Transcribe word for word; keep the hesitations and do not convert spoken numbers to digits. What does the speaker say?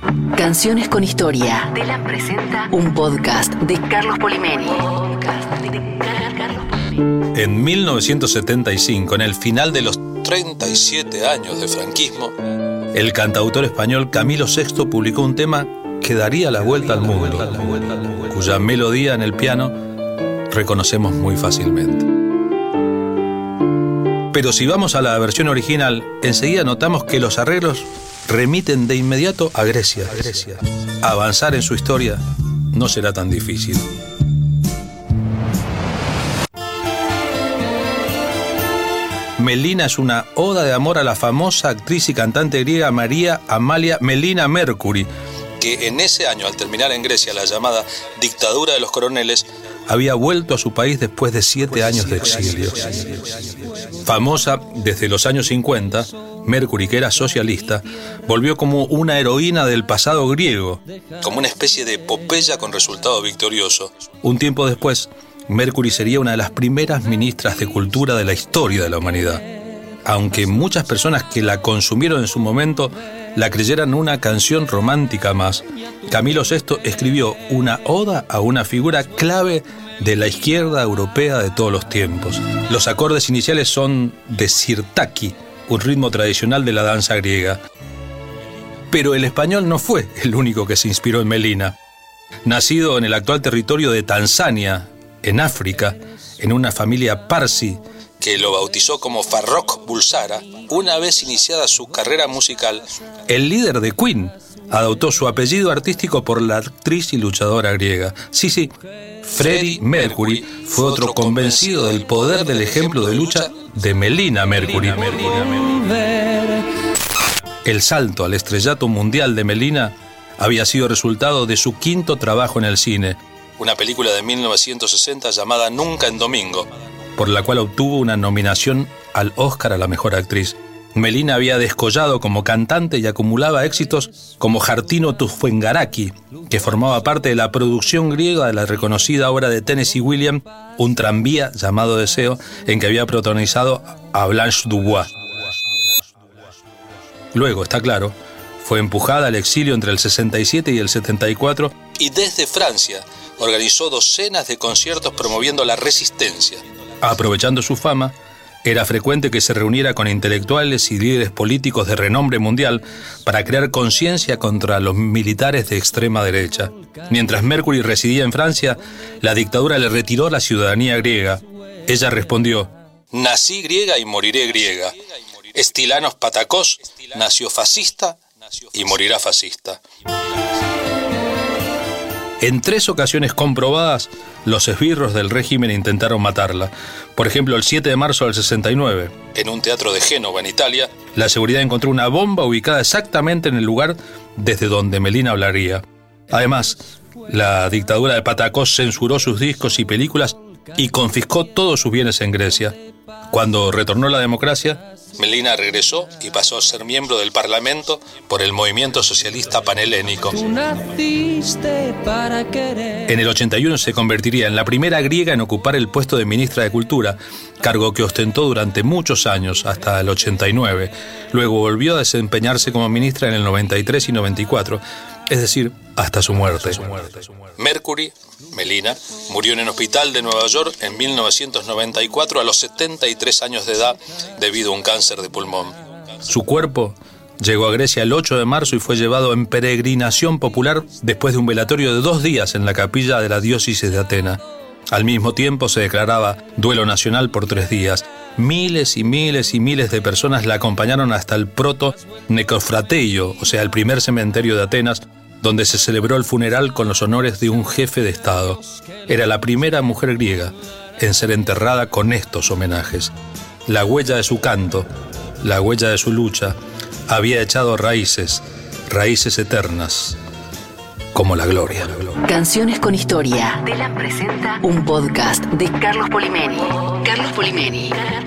Canciones con historia. Telam presenta un podcast de Carlos Polimeni. En mil novecientos setenta y cinco, en el final de los treinta y siete años de franquismo, el cantautor español Camilo sexto publicó un tema que daría la vuelta al mundo, cuya melodía en el piano reconocemos muy fácilmente. Pero si vamos a la versión original, enseguida notamos que los arreglos remiten de inmediato a Grecia. Avanzar en su historia no será tan difícil. Melina es una oda de amor a la famosa actriz y cantante griega María Amalia Melina Mercouri, que en ese año, al terminar en Grecia la llamada dictadura de los coroneles, había vuelto a su país después de siete años de exilio. Famosa desde los años cincuenta, Mercouri, que era socialista, volvió como una heroína del pasado griego, como una especie de epopeya con resultado victorioso. Un tiempo después, Mercouri sería una de las primeras ministras de cultura de la historia de la humanidad. Aunque muchas personas que la consumieron en su momento la creyeran una canción romántica más, Camilo sexto escribió una oda a una figura clave de la izquierda europea de todos los tiempos. Los acordes iniciales son de sirtaki, un ritmo tradicional de la danza griega. Pero el español no fue el único que se inspiró en Melina. Nacido en el actual territorio de Tanzania, en África, en una familia parsi que lo bautizó como Farrokh Bulsara, una vez iniciada su carrera musical, el líder de Queen adoptó su apellido artístico por la actriz y luchadora griega. Sí, sí, Freddie Mercury fue otro convencido del poder del ejemplo de lucha de Melina Mercouri. El salto al estrellato mundial de Melina había sido resultado de su quinto trabajo en el cine, una película de mil novecientos sesenta llamada Nunca en Domingo, por la cual obtuvo una nominación al Oscar a la mejor actriz. Melina había descollado como cantante y acumulaba éxitos como Jartino Tufengaraki, que formaba parte de la producción griega de la reconocida obra de Tennessee Williams, Un tranvía llamado Deseo, en que había protagonizado a Blanche Dubois. Luego, está claro, fue empujada al exilio entre el sesenta y siete y el setenta y cuatro y desde Francia organizó docenas de conciertos promoviendo la resistencia. Aprovechando su fama, era frecuente que se reuniera con intelectuales y líderes políticos de renombre mundial para crear conciencia contra los militares de extrema derecha. Mientras Mercouri residía en Francia, la dictadura le retiró la ciudadanía griega. Ella respondió: nací griega y moriré griega. Estilanos Patakos nació fascista y morirá fascista. En tres ocasiones comprobadas, los esbirros del régimen intentaron matarla. Por ejemplo, el siete de marzo del sesenta y nueve, en un teatro de Génova, en Italia, la seguridad encontró una bomba ubicada exactamente en el lugar desde donde Melina hablaría. Además, la dictadura de Patakos censuró sus discos y películas y confiscó todos sus bienes en Grecia. Cuando retornó la democracia, Melina regresó y pasó a ser miembro del Parlamento por el movimiento socialista panhelénico. En el ochenta y uno se convertiría en la primera griega en ocupar el puesto de ministra de Cultura, cargo que ostentó durante muchos años, hasta el ochenta y nueve. Luego volvió a desempeñarse como ministra en el noventa y tres y noventa y cuatro, es decir, hasta su muerte. Mercouri, Melina, murió en el hospital de Nueva York en mil novecientos noventa y cuatro a los setenta y tres años de edad debido a un cáncer de pulmón. Su cuerpo llegó a Grecia el ocho de marzo y fue llevado en peregrinación popular después de un velatorio de dos días en la capilla de la diócesis de Atenas. Al mismo tiempo se declaraba duelo nacional por tres días. Miles y miles y miles de personas la acompañaron hasta el proto necrofrateio, o sea, el primer cementerio de Atenas, donde se celebró el funeral con los honores de un jefe de Estado. Era la primera mujer griega en ser enterrada con estos homenajes. La huella de su canto, la huella de su lucha, había echado raíces, raíces eternas, como la gloria. Canciones con historia. Telam presenta un podcast de Carlos Polimeni. Carlos Polimeni.